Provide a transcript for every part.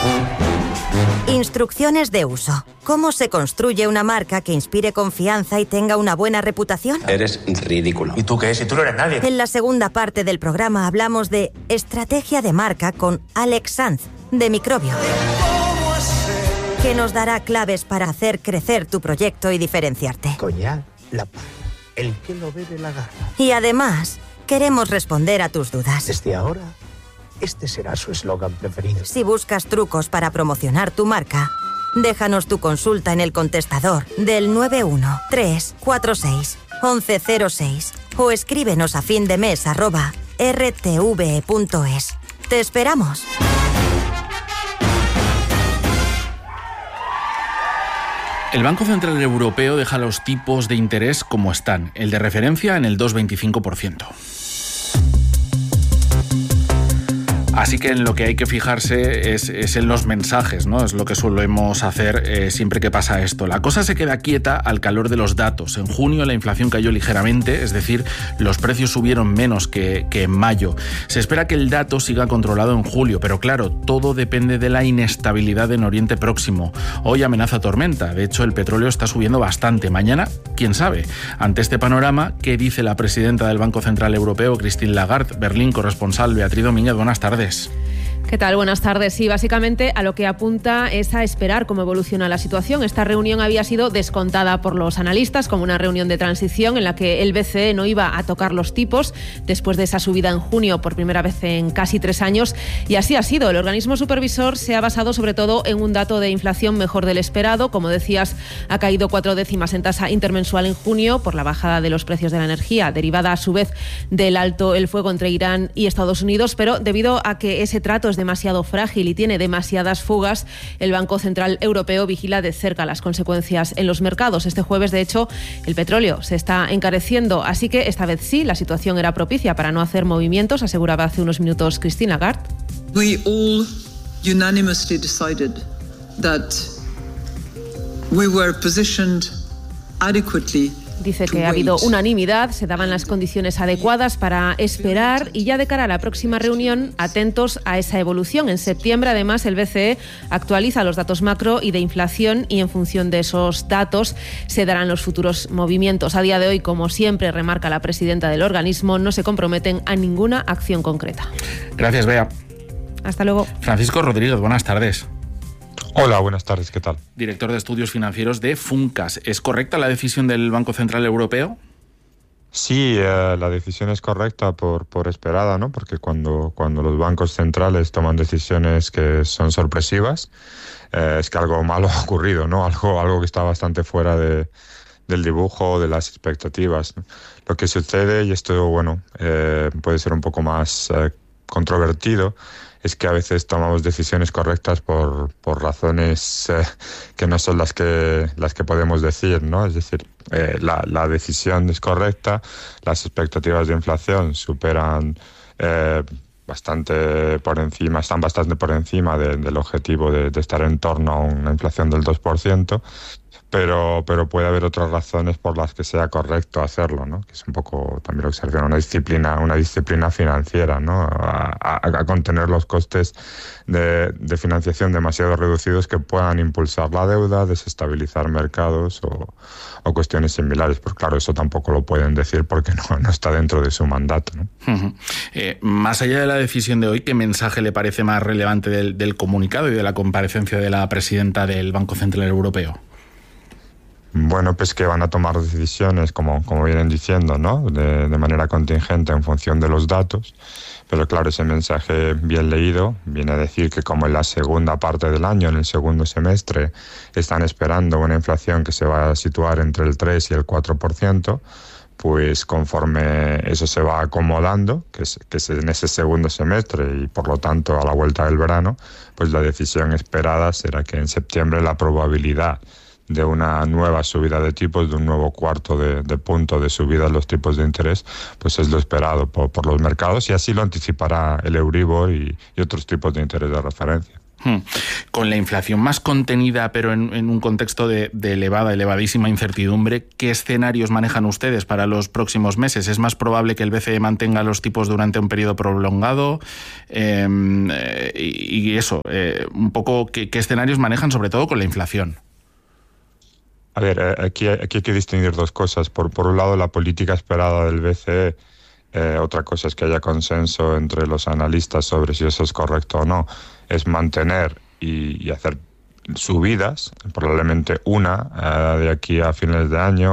Instrucciones de uso. ¿Cómo se construye una marca que inspire confianza y tenga una buena reputación? Eres ridículo. ¿Y tú qué? Si tú no eres nadie. En la segunda parte del programa hablamos de estrategia de marca con Alex Sanz, de Microbio, que nos dará claves para hacer crecer tu proyecto y diferenciarte. Coñac, la paz. El que lo bebe la garra. Y además, queremos responder a tus dudas. Desde ahora, este será su eslogan preferido. Si buscas trucos para promocionar tu marca, déjanos tu consulta en el contestador del 913461106 o escríbenos a findemes@rtve.es. ¡Te esperamos! El Banco Central Europeo deja los tipos de interés como están, el de referencia en el 2,25%. Así que en lo que hay que fijarse es en los mensajes, ¿no? Es lo que solemos hacer siempre que pasa esto. La cosa se queda quieta al calor de los datos. En junio la inflación cayó ligeramente, es decir, los precios subieron menos que en mayo. Se espera que el dato siga controlado en julio, pero claro, todo depende de la inestabilidad en Oriente Próximo. Hoy amenaza tormenta, de hecho el petróleo está subiendo bastante. Mañana, quién sabe. Ante este panorama, ¿qué dice la presidenta del Banco Central Europeo, Christine Lagarde? Berlín, corresponsal Beatriz Domínguez, buenas tardes. ¿Qué tal? Buenas tardes. Sí, básicamente a lo que apunta es a esperar cómo evoluciona la situación. Esta reunión había sido descontada por los analistas como una reunión de transición en la que el BCE no iba a tocar los tipos después de esa subida en junio por primera vez en casi 3 años. Y así ha sido. El organismo supervisor se ha basado sobre todo en un dato de inflación mejor del esperado. Como decías, ha caído 4 décimas en tasa intermensual en junio por la bajada de los precios de la energía, derivada a su vez del alto el fuego entre Irán y Estados Unidos. Pero debido a que ese trato es demasiado frágil y tiene demasiadas fugas, el Banco Central Europeo vigila de cerca las consecuencias en los mercados. Este jueves, de hecho, el petróleo se está encareciendo, así que esta vez sí, la situación era propicia para no hacer movimientos, aseguraba hace unos minutos Christine Lagarde. We all unanimously decided that we were positioned adequately. Dice que ha habido unanimidad, se daban las condiciones adecuadas para esperar y ya de cara a la próxima reunión, atentos a esa evolución. En septiembre, además, el BCE actualiza los datos macro y de inflación y en función de esos datos se darán los futuros movimientos. A día de hoy, como siempre remarca la presidenta del organismo, no se comprometen a ninguna acción concreta. Gracias, Bea. Hasta luego. Francisco Rodríguez, buenas tardes. Hola, buenas tardes, ¿qué tal? Director de Estudios Financieros de Funcas. ¿Es correcta la decisión del Banco Central Europeo? Sí, la decisión es correcta por esperada, ¿no? Porque cuando los bancos centrales toman decisiones que son sorpresivas, es que algo malo ha ocurrido, ¿no? Algo que está bastante fuera del dibujo, de las expectativas, ¿no? Lo que sucede, y esto, bueno, puede ser un poco más controvertido, es que a veces tomamos decisiones correctas por razones que no son las que podemos decir, ¿no? Es decir, la decisión es correcta, las expectativas de inflación superan bastante por encima, están bastante por encima del objetivo de estar en torno a una inflación del 2%, pero puede haber otras razones por las que sea correcto hacerlo, ¿no? Que es un poco también lo que se refiere a una disciplina financiera, ¿no? A contener los costes de financiación demasiado reducidos que puedan impulsar la deuda, desestabilizar mercados o cuestiones similares. Pues claro, eso tampoco lo pueden decir porque no está dentro de su mandato, ¿no? Más allá de la decisión de hoy, ¿qué mensaje le parece más relevante del comunicado y de la comparecencia de la presidenta del Banco Central Europeo? Bueno, pues que van a tomar decisiones, como vienen diciendo, ¿no? De manera contingente en función de los datos. Pero claro, ese mensaje bien leído viene a decir que como en la segunda parte del año, en el segundo semestre, están esperando una inflación que se va a situar entre el 3 y el 4%, pues conforme eso se va acomodando, que es en ese segundo semestre y por lo tanto a la vuelta del verano, pues la decisión esperada será que en septiembre la probabilidad de una nueva subida de tipos, de un nuevo cuarto de punto de subida de los tipos de interés, pues es lo esperado por los mercados y así lo anticipará el Euribor y otros tipos de interés de referencia. Con la inflación más contenida, pero en un contexto de elevadísima incertidumbre, ¿qué escenarios manejan ustedes para los próximos meses? ¿Es más probable que el BCE mantenga los tipos durante un periodo prolongado? Un poco, ¿qué escenarios manejan, sobre todo con la inflación? A ver, aquí hay que distinguir dos cosas. Por un lado, la política esperada del BCE. Otra cosa es que haya consenso entre los analistas sobre si eso es correcto o no. Es mantener y hacer subidas, probablemente una de aquí a finales de año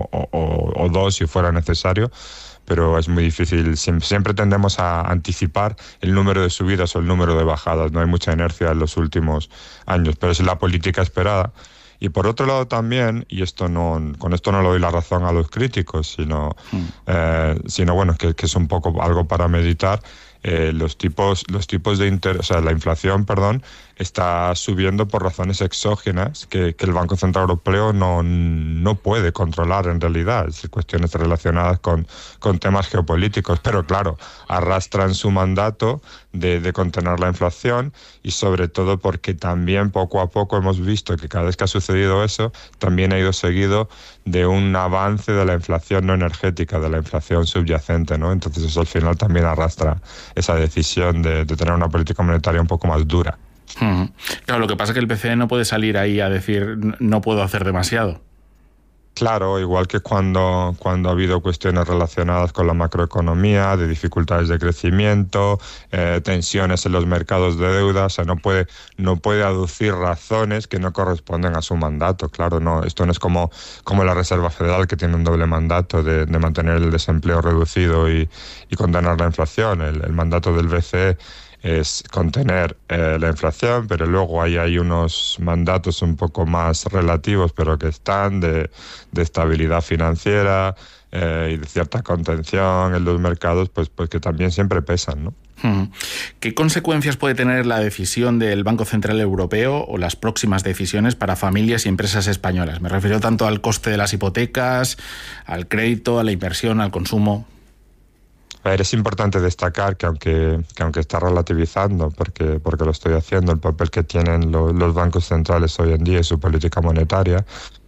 o dos si fuera necesario, pero es muy difícil. Siempre tendemos a anticipar el número de subidas o el número de bajadas. No hay mucha inercia en los últimos años, pero es la política esperada. Y por otro lado también, y con esto no le doy la razón a los críticos, sino bueno, que es un poco algo para meditar, los tipos de interés, o sea, la inflación, está subiendo por razones exógenas que el Banco Central Europeo no puede controlar en realidad. Es cuestiones relacionadas con temas geopolíticos, pero claro, arrastran su mandato de contener la inflación, y sobre todo porque también poco a poco hemos visto que cada vez que ha sucedido eso, también ha ido seguido de un avance de la inflación no energética, de la inflación subyacente, ¿no? Entonces eso al final también arrastra esa decisión de tener una política monetaria un poco más dura. Claro, lo que pasa es que el BCE no puede salir ahí a decir no puedo hacer demasiado. Claro, igual que cuando ha habido cuestiones relacionadas con la macroeconomía, de dificultades de crecimiento, tensiones en los mercados de deuda, o sea, no puede aducir razones que no corresponden a su mandato. Claro, no, esto no es como la Reserva Federal, que tiene un doble mandato de mantener el desempleo reducido y contener la inflación. El mandato del BCE es contener la inflación, pero luego hay unos mandatos un poco más relativos, pero que están de estabilidad financiera y de cierta contención en los mercados, pues que también siempre pesan, ¿no? ¿Qué consecuencias puede tener la decisión del Banco Central Europeo o las próximas decisiones para familias y empresas españolas? Me refiero tanto al coste de las hipotecas, al crédito, a la inversión, al consumo. A ver, es importante destacar que aunque está relativizando, porque lo estoy haciendo, el papel que tienen los bancos centrales hoy en día y su política monetaria,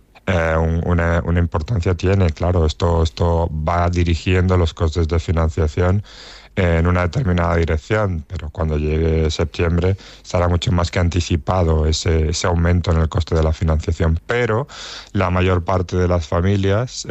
una importancia tiene. Claro, esto va dirigiendo los costes de financiación en una determinada dirección, pero cuando llegue septiembre estará mucho más que anticipado ese aumento en el coste de la financiación. Pero la mayor parte de las familias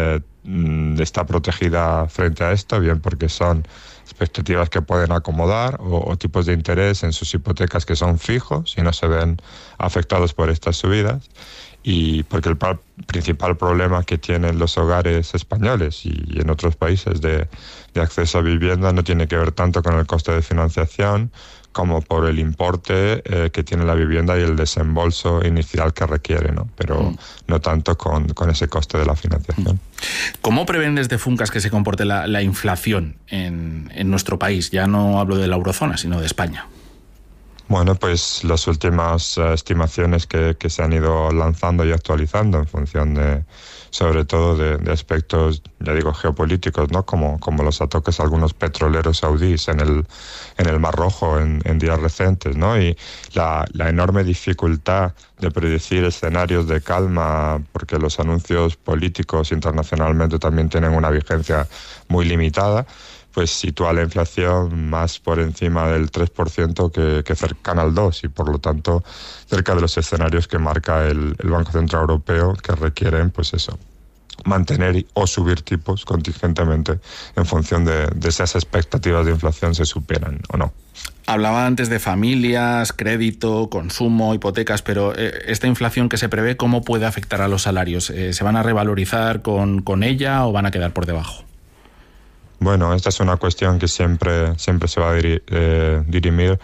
está protegida frente a esto, bien porque son expectativas que pueden acomodar o tipos de interés en sus hipotecas que son fijos y no se ven afectados por estas subidas, y porque el principal problema que tienen los hogares españoles y en otros países de acceso a vivienda no tiene que ver tanto con el coste de financiación como por el importe que tiene la vivienda y el desembolso inicial que requiere, ¿no? Pero no tanto con ese coste de la financiación. ¿Cómo prevén desde Funcas que se comporte la inflación en nuestro país? Ya no hablo de la eurozona, sino de España. Bueno, pues las últimas estimaciones que se han ido lanzando y actualizando en función sobre todo de aspectos, ya digo, geopolíticos, ¿no? Como los ataques a algunos petroleros saudíes en el Mar Rojo en días recientes, ¿no? Y la enorme dificultad de predecir escenarios de calma, porque los anuncios políticos internacionalmente también tienen una vigencia muy limitada, pues sitúa la inflación más por encima del 3% que cercana al 2%, y por lo tanto cerca de los escenarios que marca el Banco Central Europeo, que requieren, pues eso, mantener o subir tipos contingentemente en función de esas expectativas de inflación se superan o no. Hablaba antes de familias, crédito, consumo, hipotecas, pero esta inflación que se prevé, ¿cómo puede afectar a los salarios? ¿Se van a revalorizar con ella o van a quedar por debajo? Bueno, esta es una cuestión que siempre se va a dirimir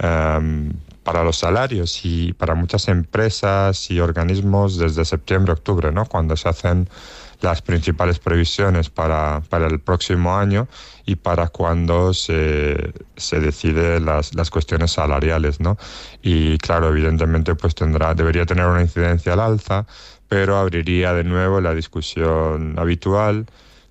para los salarios y para muchas empresas y organismos desde septiembre-octubre, ¿no? Cuando se hacen las principales previsiones para el próximo año y para cuando se decide las cuestiones salariales, ¿no? Y claro, evidentemente pues debería tener una incidencia al alza, pero abriría de nuevo la discusión habitual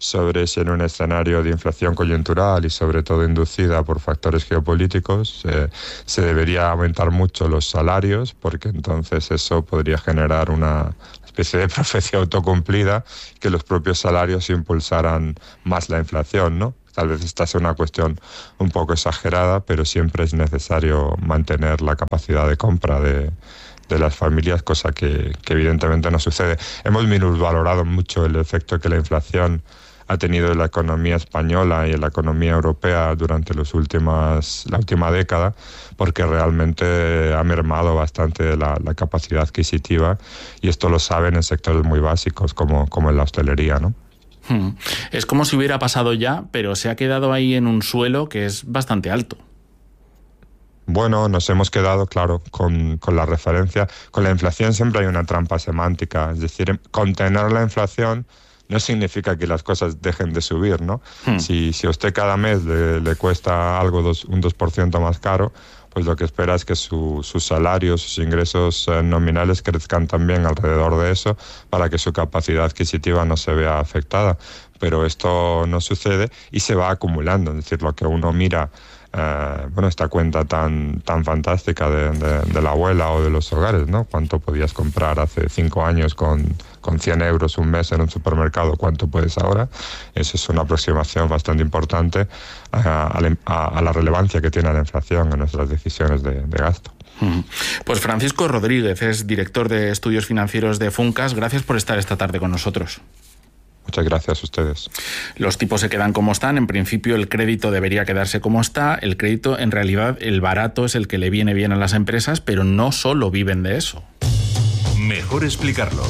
sobre si en un escenario de inflación coyuntural y sobre todo inducida por factores geopolíticos se debería aumentar mucho los salarios, porque entonces eso podría generar una especie de profecía autocumplida, que los propios salarios impulsaran más la inflación, ¿no? Tal vez esta sea una cuestión un poco exagerada, pero siempre es necesario mantener la capacidad de compra de las familias, cosa que evidentemente no sucede. Hemos minusvalorado mucho el efecto que la inflación ha tenido en la economía española y en la economía europea durante la última década, porque realmente ha mermado bastante la capacidad adquisitiva, y esto lo saben en sectores muy básicos como en la hostelería, ¿no? Es como si hubiera pasado ya, pero se ha quedado ahí en un suelo que es bastante alto. Bueno, nos hemos quedado, claro, con la referencia. Con la inflación siempre hay una trampa semántica, es decir, contener la inflación no significa que las cosas dejen de subir, ¿no? Si a usted cada mes le cuesta algo un 2% más caro, pues lo que espera es que sus salarios, sus ingresos nominales crezcan también alrededor de eso, para que su capacidad adquisitiva no se vea afectada. Pero esto no sucede y se va acumulando, es decir, lo que uno mira, esta cuenta tan fantástica de la abuela o de los hogares, ¿no? ¿Cuánto podías comprar hace 5 años con 100 euros un mes en un supermercado? ¿Cuánto puedes ahora? Esa es una aproximación bastante importante a la relevancia que tiene la inflación en nuestras decisiones de gasto. Pues Francisco Rodríguez es director de estudios financieros de Funcas. Gracias por estar esta tarde con nosotros. Muchas gracias a ustedes. Los tipos se quedan como están. En principio el crédito debería quedarse como está. El crédito, en realidad, el barato es el que le viene bien a las empresas, pero no solo viven de eso. Mejor explicarlo.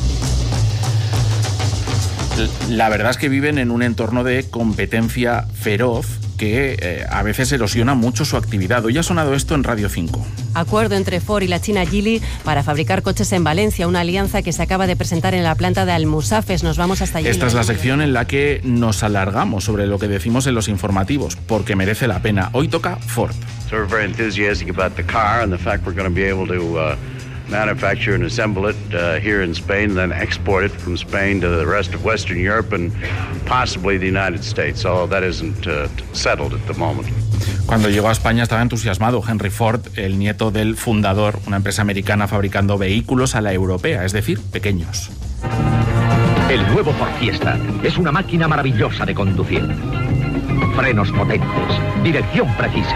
La verdad es que viven en un entorno de competencia feroz que a veces erosiona mucho su actividad. Hoy ha sonado esto en Radio 5. Acuerdo entre Ford y la china Geely para fabricar coches en Valencia, una alianza que se acaba de presentar en la planta de Almusafes. Nos vamos hasta allí. Esta es la sección en la que nos alargamos sobre lo que decimos en los informativos, porque merece la pena. Hoy toca Ford. So we're very enthusiastic about the car and the fact we're going to be able to manufacture and assemble it here in Spain, then export it from Spain to the rest of Western Europe and possibly the United States, although that isn't settled at the moment. Cuando llegó a España estaba entusiasmado Henry Ford, el nieto del fundador, una empresa americana fabricando vehículos a la europea, es decir, pequeños. El nuevo Ford Fiesta es una máquina maravillosa de conducir. Frenos potentes, dirección precisa.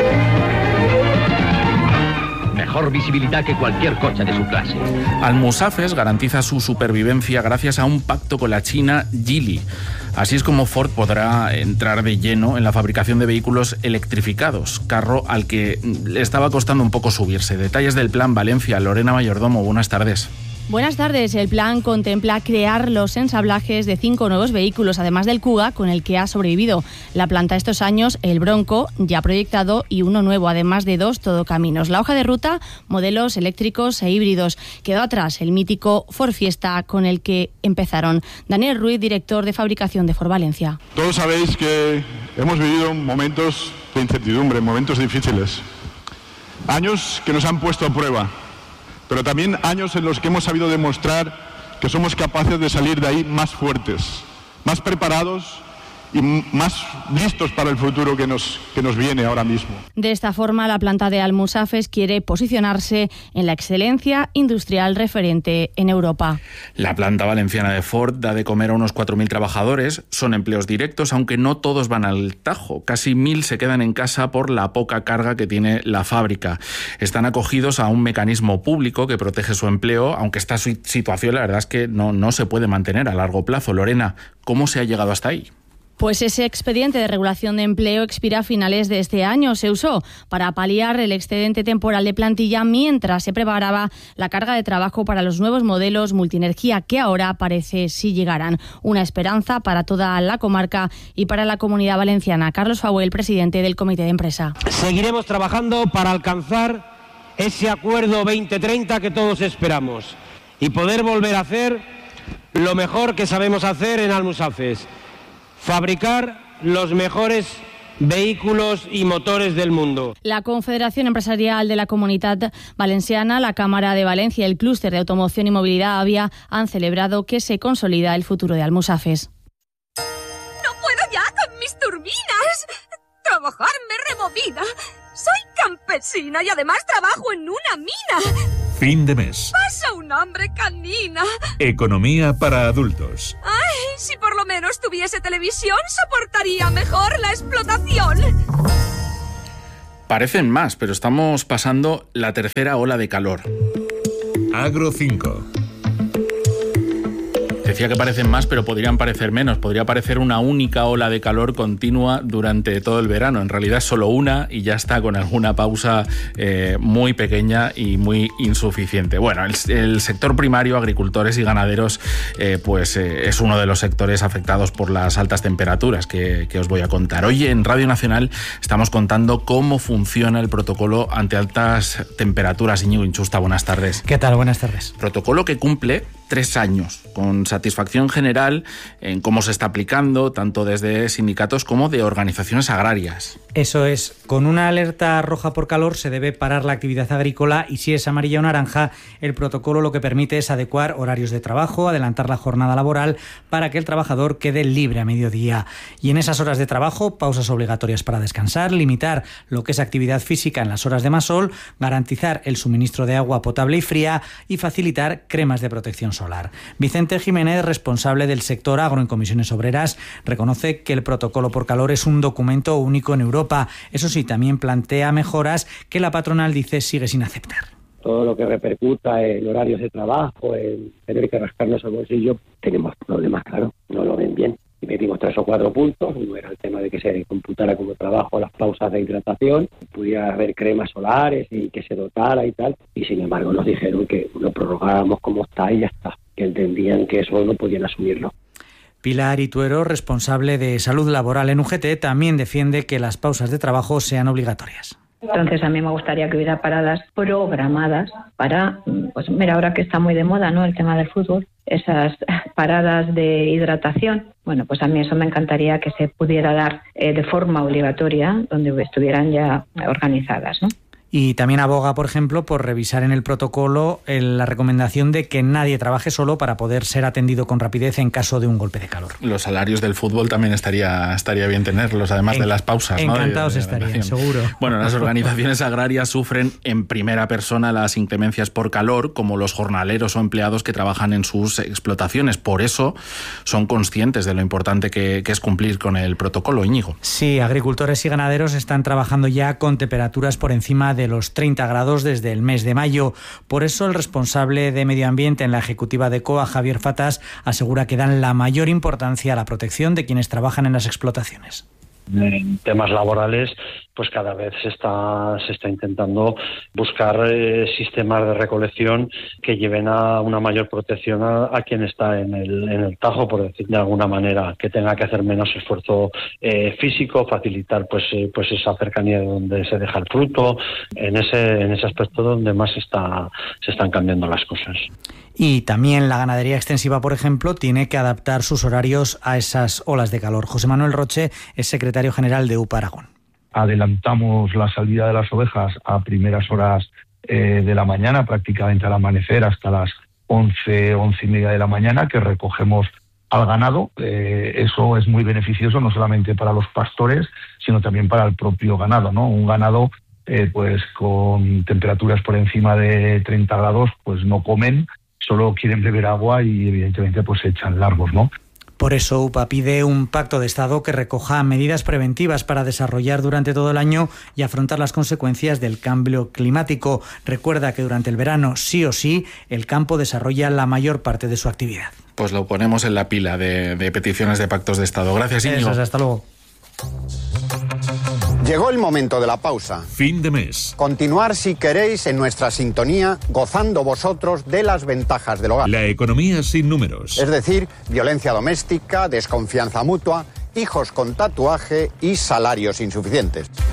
Mejor visibilidad que cualquier coche de su clase. Almusafes garantiza su supervivencia gracias a un pacto con la china Geely. Así es como Ford podrá entrar de lleno en la fabricación de vehículos electrificados, carro al que le estaba costando un poco subirse. Detalles del plan Valencia. Lorena Mayordomo, buenas tardes. Buenas tardes. El plan contempla crear los ensamblajes de 5 nuevos vehículos, además del Kuga, con el que ha sobrevivido la planta estos años, el Bronco, ya proyectado, y uno nuevo, además de 2 todocaminos. La hoja de ruta, modelos eléctricos e híbridos. Quedó atrás el mítico Ford Fiesta, con el que empezaron. Daniel Ruiz, director de fabricación de Ford Valencia. Todos sabéis que hemos vivido momentos de incertidumbre, momentos difíciles. Años que nos han puesto a prueba, pero también años en los que hemos sabido demostrar que somos capaces de salir de ahí más fuertes, más preparados y más listos para el futuro que nos viene ahora mismo. De esta forma, la planta de Almusafes quiere posicionarse en la excelencia industrial referente en Europa. La planta valenciana de Ford da de comer a unos 4.000 trabajadores. Son empleos directos, aunque no todos van al tajo. Casi 1.000 se quedan en casa por la poca carga que tiene la fábrica. Están acogidos a un mecanismo público que protege su empleo, aunque esta situación la verdad es que no se puede mantener a largo plazo. Lorena, ¿cómo se ha llegado hasta ahí? Pues ese expediente de regulación de empleo expira a finales de este año. Se usó para paliar el excedente temporal de plantilla mientras se preparaba la carga de trabajo para los nuevos modelos multienergía que ahora parece sí llegarán. Una esperanza para toda la comarca y para la Comunidad Valenciana. Carlos Fauel, presidente del Comité de Empresa. Seguiremos trabajando para alcanzar ese acuerdo 2030 que todos esperamos y poder volver a hacer lo mejor que sabemos hacer en Almusafes. Fabricar los mejores vehículos y motores del mundo. La Confederación Empresarial de la Comunitat Valenciana, la Cámara de Valencia y el Clúster de Automoción y Movilidad AVIA han celebrado que se consolida el futuro de Almusafes. turbinas. Trabajarme removida. Soy campesina y además trabajo en una mina. Fin de mes. Pasa un hambre canina. Economía para adultos. Ay, si por lo menos tuviese televisión, soportaría mejor la explotación. Parecen más, pero estamos pasando la tercera ola de calor. Agro 5. Decía que parecen más, pero podrían parecer menos. Podría parecer una única ola de calor continua durante todo el verano. En realidad es solo una y ya está, con alguna pausa muy pequeña y muy insuficiente. Bueno, el sector primario, agricultores y ganaderos, es uno de los sectores afectados por las altas temperaturas que os voy a contar. Hoy en Radio Nacional estamos contando cómo funciona el protocolo ante altas temperaturas. Íñigo Inchusta, buenas tardes. ¿Qué tal? Buenas tardes. Protocolo que cumple 3 años, con satisfacción general en cómo se está aplicando, tanto desde sindicatos como de organizaciones agrarias. Eso es, con una alerta roja por calor se debe parar la actividad agrícola y si es amarilla o naranja, el protocolo lo que permite es adecuar horarios de trabajo, adelantar la jornada laboral para que el trabajador quede libre a mediodía. Y en esas horas de trabajo, pausas obligatorias para descansar, limitar lo que es actividad física en las horas de más sol, garantizar el suministro de agua potable y fría y facilitar cremas de protección solar. Vicente Jiménez, responsable del sector agro en Comisiones Obreras, reconoce que el protocolo por calor es un documento único en Europa. Eso sí, también plantea mejoras que la patronal dice sigue sin aceptar. Todo lo que repercuta en horarios de trabajo, en tener que rascarnos el bolsillo, tenemos problemas, claro, no lo ven bien. Y metimos 3 o 4 puntos. Uno era el tema de que se computara como trabajo las pausas de hidratación, pudiera haber cremas solares y que se dotara y tal. Y sin embargo nos dijeron que lo prorrogábamos como está y ya está, que entendían que eso no podían asumirlo. Pilar Ituero, responsable de salud laboral en UGT, también defiende que las pausas de trabajo sean obligatorias. Entonces a mí me gustaría que hubiera paradas programadas para, pues mira, ahora que está muy de moda, ¿no?, el tema del fútbol, esas paradas de hidratación. Bueno, pues a mí eso me encantaría que se pudiera dar de forma obligatoria, donde estuvieran ya organizadas, ¿no? Y también aboga, por ejemplo, por revisar en el protocolo la recomendación de que nadie trabaje solo para poder ser atendido con rapidez en caso de un golpe de calor. Los salarios del fútbol también estaría bien tenerlos, además de las pausas, ¿no? Encantados estarían, seguro. Bueno, las organizaciones agrarias sufren en primera persona las inclemencias por calor, como los jornaleros o empleados que trabajan en sus explotaciones. Por eso son conscientes de lo importante que es cumplir con el protocolo, Íñigo. Sí, agricultores y ganaderos están trabajando ya con temperaturas por encima de los 30 grados desde el mes de mayo. Por eso el responsable de Medio Ambiente en la ejecutiva de COA, Javier Fatas, asegura que dan la mayor importancia a la protección de quienes trabajan en las explotaciones. En temas laborales, pues cada vez se está intentando buscar sistemas de recolección que lleven a una mayor protección a quien está en el tajo, por decir de alguna manera, que tenga que hacer menos esfuerzo físico, facilitar pues esa cercanía de donde se deja el fruto, en ese aspecto donde más se están cambiando las cosas. Y también la ganadería extensiva, por ejemplo, tiene que adaptar sus horarios a esas olas de calor. José Manuel Roche es secretario general de UPA Aragón. Adelantamos la salida de las ovejas a primeras horas de la mañana, prácticamente al amanecer, hasta las 11 y media de la mañana, que recogemos al ganado. Eso es muy beneficioso no solamente para los pastores, sino también para el propio ganado, ¿no? Un ganado pues con temperaturas por encima de 30 grados pues no comen, solo quieren beber agua y evidentemente pues se echan largos, ¿no? Por eso UPA pide un pacto de Estado que recoja medidas preventivas para desarrollar durante todo el año y afrontar las consecuencias del cambio climático. Recuerda que durante el verano, sí o sí, el campo desarrolla la mayor parte de su actividad. Pues lo ponemos en la pila de peticiones de pactos de Estado. Gracias, Íñigo. Hasta luego. Llegó el momento de la pausa. Fin de mes. Continuar, si queréis, en nuestra sintonía, gozando vosotros de las ventajas del hogar. La economía sin números. Es decir, violencia doméstica, desconfianza mutua, hijos con tatuaje y salarios insuficientes.